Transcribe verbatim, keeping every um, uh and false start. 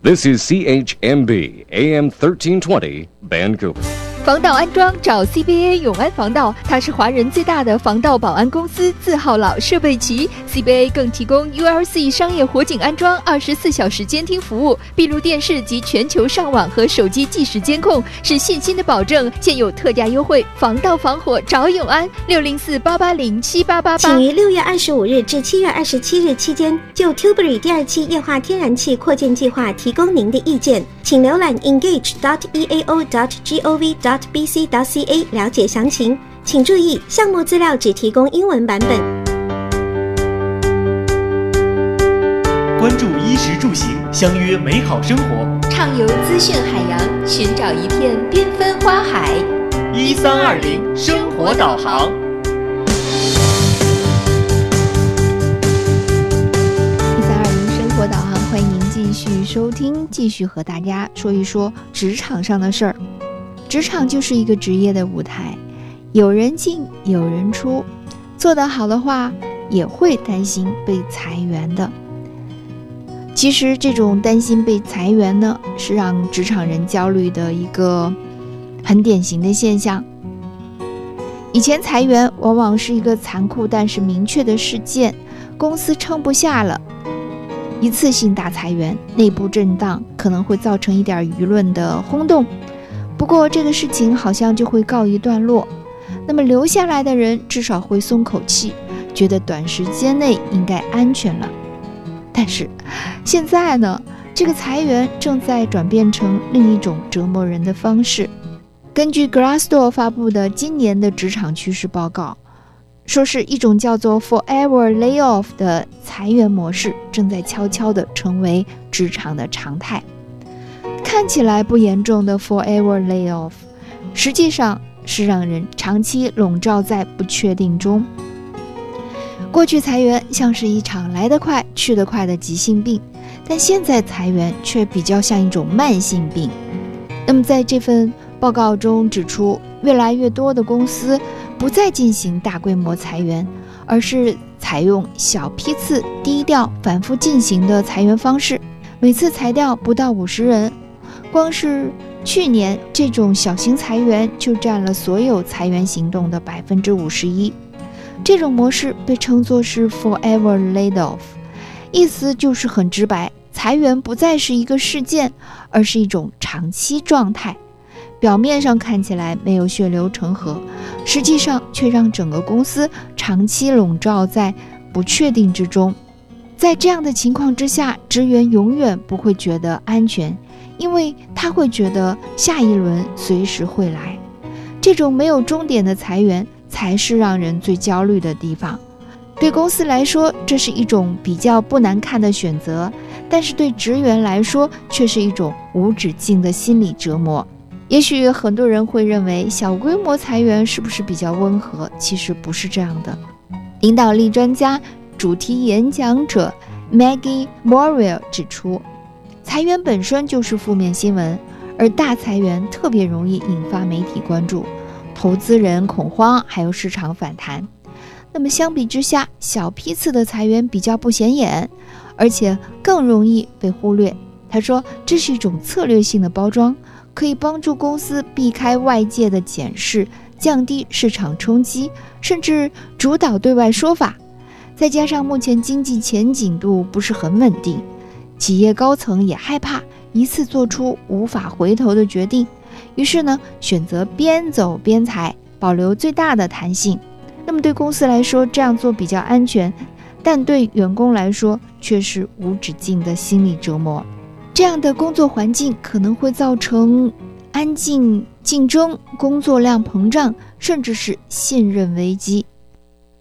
This is C H M B A M thirteen twenty Vancouver。 防盗安装找 C B A 永安防盗，它是华人最大的防盗保安公司，字号老设备齐。C B A 更提供 U L C 商业火警安装、二十四小时监听服务、闭路电视及全球上网和手机即时监控，是信心的保证。现有特价优惠，防盗防火找永安，六零四八八零七八八八。 请于六月二十五日至七月二十七日期间，就 Tilbury 第二期液化天然气扩建计划提供您的意见，请浏览 engage dot e a o dot gov dot b c dot c a 了解详情。请注意，项目资料只提供英文版本。 关注衣食住行，相约美好生活。 畅游资讯海洋，寻找一片缤纷花海。 一三二零生活导航。 一三二零生活导航，欢迎您继续收听，继续和大家说一说职场上的事儿。职场就是一个职业的舞台，有人进有人出，做得好的话也会担心被裁员的。其实这种担心被裁员呢，是让职场人焦虑的一个很典型的现象。以前裁员往往是一个残酷但是明确的事件，公司撑不下了，一次性大裁员，内部震荡可能会造成一点舆论的轰动，不过这个事情好像就会告一段落，那么留下来的人至少会松口气，觉得短时间内应该安全了。但是现在呢，这个裁员正在转变成另一种折磨人的方式。根据 Glassdoor 发布的今年的职场趋势报告，说是一种叫做 Forever Layoff 的裁员模式正在悄悄地成为职场的常态。看起来不严重的 Forever Layoff， 实际上是让人长期笼罩在不确定中。过去裁员像是一场来得快去得快的急性病，但现在裁员却比较像一种慢性病。那么在这份报告中指出，越来越多的公司不再进行大规模裁员，而是采用小批次、低调、反复进行的裁员方式，每次裁掉不到五十人。光是去年，这种小型裁员就占了所有裁员行动的百分之五十一。这种模式被称作是 Forever Layoff， 意思就是很直白，裁员不再是一个事件，而是一种长期状态。表面上看起来没有血流成河，实际上却让整个公司长期笼罩在不确定之中。在这样的情况之下，职员永远不会觉得安全，因为他会觉得下一轮随时会来。这种没有终点的裁员才是让人最焦虑的地方。对公司来说，这是一种比较不难看的选择，但是对职员来说却是一种无止境的心理折磨。也许很多人会认为小规模裁员是不是比较温和，其实不是这样的。领导力专家、主题演讲者 Maggie Morrill 指出，裁员本身就是负面新闻，而大裁员特别容易引发媒体关注，投资人恐慌，还有市场反弹。那么相比之下，小批次的裁员比较不显眼，而且更容易被忽略。他说，这是一种策略性的包装，可以帮助公司避开外界的检视，降低市场冲击，甚至主导对外说法。再加上目前经济前景度不是很稳定，企业高层也害怕一次做出无法回头的决定，于是呢，选择边走边裁，保留最大的弹性。那么对公司来说，这样做比较安全，但对员工来说却是无止境的心理折磨。这样的工作环境可能会造成安静竞争、工作量膨胀，甚至是信任危机。